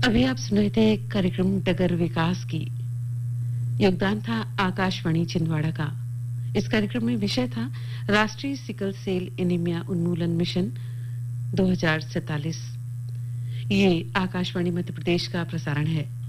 अभी आप सुन रहे थे कार्यक्रम डगर विकास की। योगदान था आकाशवाणी छिंदवाड़ा का। इस कार्यक्रम में विषय था राष्ट्रीय सिकल सेल एनीमिया उन्मूलन मिशन 2047। ये आकाशवाणी मध्य प्रदेश का प्रसारण है।